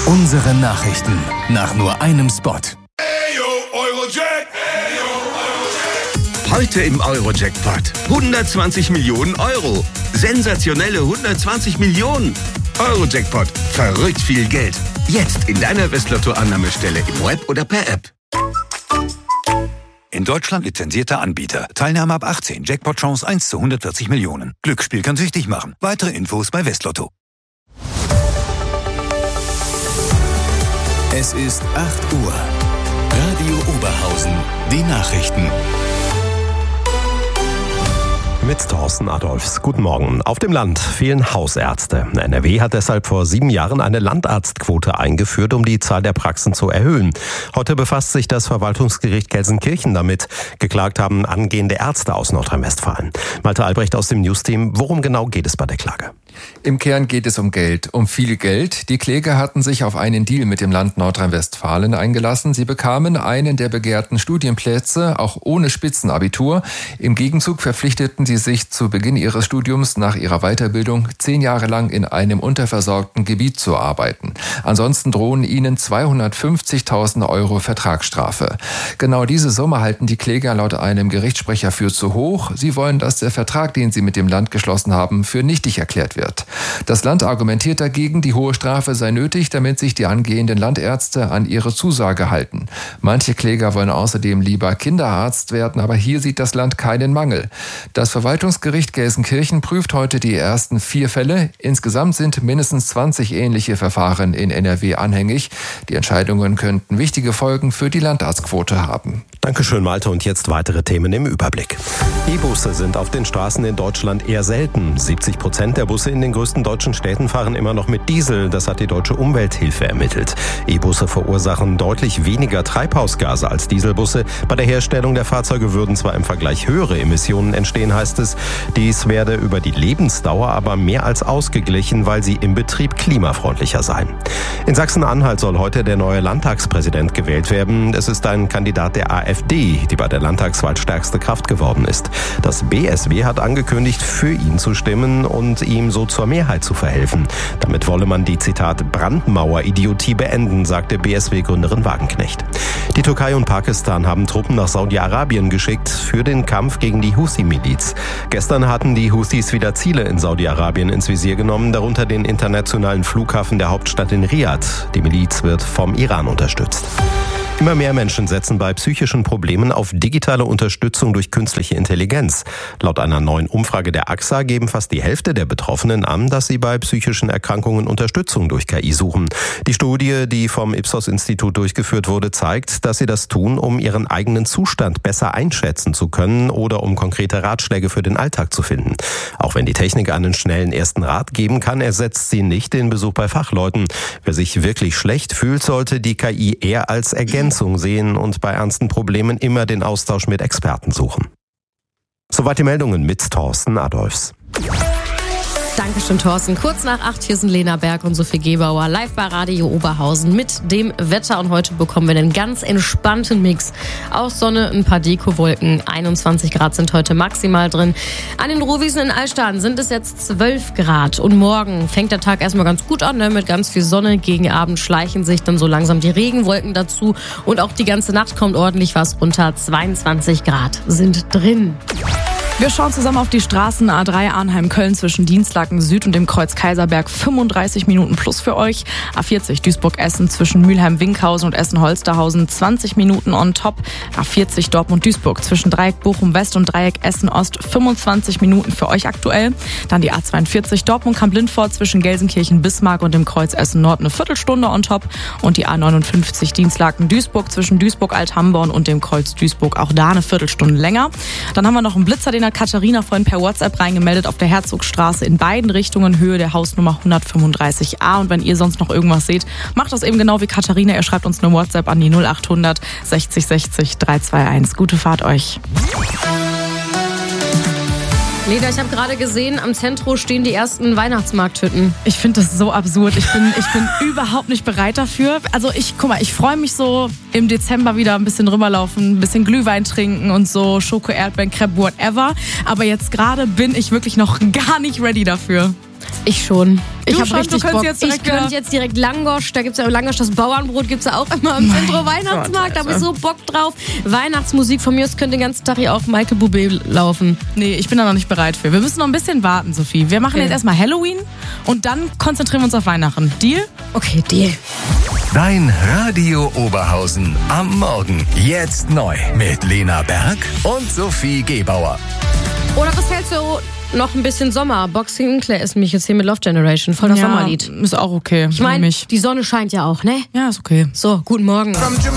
Unsere Nachrichten nach nur einem Spot. Heute im Euro-Jackpot 120 Millionen Euro. Sensationelle 120 Millionen. Euro-Jackpot. Verrückt viel Geld. Jetzt in deiner Westlotto-Annahmestelle im Web oder per App. In Deutschland lizenzierter Anbieter. Teilnahme ab 18. Jackpot-Chance 1 zu 140 Millionen. Glücksspiel kann süchtig machen. Weitere Infos bei Westlotto. Es ist 8 Uhr. Radio Oberhausen. Die Nachrichten. Mit Thorsten Adolfs. Guten Morgen. Auf dem Land fehlen Hausärzte. NRW hat deshalb vor 7 Jahren eine Landarztquote eingeführt, um die Zahl der Praxen zu erhöhen. Heute befasst sich das Verwaltungsgericht Gelsenkirchen damit. Geklagt haben angehende Ärzte aus Nordrhein-Westfalen. Malte Albrecht aus dem Newsteam. Worum genau geht es bei der Klage? Im Kern geht es um Geld, um viel Geld. Die Kläger hatten sich auf einen Deal mit dem Land Nordrhein-Westfalen eingelassen. Sie bekamen einen der begehrten Studienplätze, auch ohne Spitzenabitur. Im Gegenzug verpflichteten sie sich zu Beginn ihres Studiums nach ihrer Weiterbildung 10 Jahre lang in einem unterversorgten Gebiet zu arbeiten. Ansonsten drohen ihnen 250.000 Euro Vertragsstrafe. Genau diese Summe halten die Kläger laut einem Gerichtssprecher für zu hoch. Sie wollen, dass der Vertrag, den sie mit dem Land geschlossen haben, für nichtig erklärt wird. Das Land argumentiert dagegen, die hohe Strafe sei nötig, damit sich die angehenden Landärzte an ihre Zusage halten. Manche Kläger wollen außerdem lieber Kinderarzt werden, aber hier sieht das Land keinen Mangel. Das Verwaltungsgericht Gelsenkirchen prüft heute die ersten 4 Fälle. Insgesamt sind mindestens 20 ähnliche Verfahren in NRW anhängig. Die Entscheidungen könnten wichtige Folgen für die Landarztquote haben. Dankeschön, Malte. Und jetzt weitere Themen im Überblick. E-Busse sind auf den Straßen in Deutschland eher selten. 70% der Busse in den größten deutschen Städten fahren immer noch mit Diesel. Das hat die Deutsche Umwelthilfe ermittelt. E-Busse verursachen deutlich weniger Treibhausgase als Dieselbusse. Bei der Herstellung der Fahrzeuge würden zwar im Vergleich höhere Emissionen entstehen, heißt es. Dies werde über die Lebensdauer aber mehr als ausgeglichen, weil sie im Betrieb klimafreundlicher seien. In Sachsen-Anhalt soll heute der neue Landtagspräsident gewählt werden. Es ist ein Kandidat der AfD, die bei der Landtagswahl stärkste Kraft geworden ist. Das BSW hat angekündigt, für ihn zu stimmen und ihm so zur Mehrheit zu verhelfen. Damit wolle man die, Zitat, Brandmauer-Idiotie beenden, sagte BSW-Gründerin Wagenknecht. Die Türkei und Pakistan haben Truppen nach Saudi-Arabien geschickt für den Kampf gegen die Houthi-Miliz. Gestern hatten die Houthis wieder Ziele in Saudi-Arabien ins Visier genommen, darunter den internationalen Flughafen der Hauptstadt in Riad. Die Miliz wird vom Iran unterstützt. Immer mehr Menschen setzen bei psychischen Problemen auf digitale Unterstützung durch künstliche Intelligenz. Laut einer neuen Umfrage der AXA geben fast die Hälfte der Betroffenen an, dass sie bei psychischen Erkrankungen Unterstützung durch KI suchen. Die Studie, die vom Ipsos-Institut durchgeführt wurde, zeigt, dass sie das tun, um ihren eigenen Zustand besser einschätzen zu können oder um konkrete Ratschläge für den Alltag zu finden. Auch wenn die Technik einen schnellen ersten Rat geben kann, ersetzt sie nicht den Besuch bei Fachleuten. Wer sich wirklich schlecht fühlt, sollte die KI eher als Ergänzung sehen und bei ernsten Problemen immer den Austausch mit Experten suchen. Soweit die Meldungen mit Thorsten Adolfs. Dankeschön, Thorsten. Kurz nach 8, hier sind Lena Berg und Sophie Gebauer live bei Radio Oberhausen mit dem Wetter. Und heute bekommen wir einen ganz entspannten Mix aus Sonne, ein paar Dekowolken. 21 Grad sind heute maximal drin. An den Ruhwiesen in Allstaden sind es jetzt 12 Grad. Und morgen fängt der Tag erstmal ganz gut an, mit ganz viel Sonne. Gegen Abend schleichen sich dann so langsam die Regenwolken dazu. Und auch die ganze Nacht kommt ordentlich was runter. 22 Grad sind drin. Wir schauen zusammen auf die Straßen A3 Arnheim-Köln zwischen Dienstlaken Süd und dem Kreuz Kaiserberg. 35 Minuten plus für euch. A40 Duisburg-Essen zwischen Mülheim-Winkhausen und Essen-Holsterhausen. 20 Minuten on top. A40 Dortmund-Duisburg zwischen Dreieck Bochum-West und Dreieck Essen-Ost. 25 Minuten für euch aktuell. Dann die A42 Dortmund-Kamp-Lindfort zwischen Gelsenkirchen-Bismarck und dem Kreuz Essen-Nord. Eine Viertelstunde on top. Und die A59 Dienstlaken-Duisburg zwischen Duisburg-Althamborn und dem Kreuz Duisburg. Auch da eine Viertelstunde länger. Dann haben wir noch einen Blitzer, den hat Katharina vorhin per WhatsApp reingemeldet auf der Herzogstraße in beiden Richtungen, Höhe der Hausnummer 135a. Und wenn ihr sonst noch irgendwas seht, macht das eben genau wie Katharina. Ihr schreibt uns eine WhatsApp an die 0800 60 60 321. Gute Fahrt euch. Leda, ich habe gerade gesehen, am Zentrum stehen die ersten Weihnachtsmarkthütten. Ich finde das so absurd. Ich bin überhaupt nicht bereit dafür. Also ich freue mich so im Dezember wieder ein bisschen rüberlaufen, ein bisschen Glühwein trinken und so, Schoko, Erdbeeren, Crepe, whatever. Aber jetzt gerade bin ich wirklich noch gar nicht ready dafür. Ich schon. Ich habe schon? richtig Du Bock. könntest Ich könnte jetzt direkt Langosch, da gibt's ja Langosch, das Bauernbrot gibt's ja auch immer im Zentro-Weihnachtsmarkt. Da habe ich so Bock drauf. Weihnachtsmusik von mir aus könnte den ganzen Tag hier auch Michael Bublé laufen. Nee, ich bin da noch nicht bereit für. Wir müssen noch ein bisschen warten, Sophie. Wir machen jetzt erstmal Halloween und dann konzentrieren wir uns auf Weihnachten. Deal? Okay, Deal. Dein Radio Oberhausen am Morgen. Jetzt neu mit Lena Berg und Sophie Gebauer. Oder was hältst du noch ein bisschen Sommer? Boxing Claire ist mich jetzt hier mit Love Generation. Voll das Sommerlied. Ist auch okay. Ich meine, die Sonne scheint ja auch, ne? Ja, ist okay. So, guten Morgen.